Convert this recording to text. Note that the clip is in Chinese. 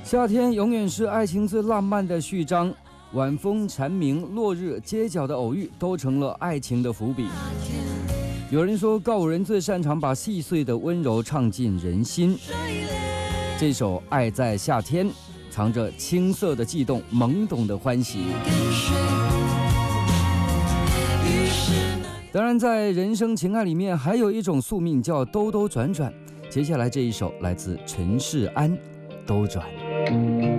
夏天永远是爱情最浪漫的序章，晚风、蝉鸣、落日、街角的偶遇，都成了爱情的伏笔。有人说，告五人最擅长把细碎的温柔唱进人心。这首《爱在夏天》藏着青涩的悸动，懵懂的欢喜。当然，在人生情爱里面，还有一种宿命叫兜兜转转。接下来这一首来自陈世安，《兜转》。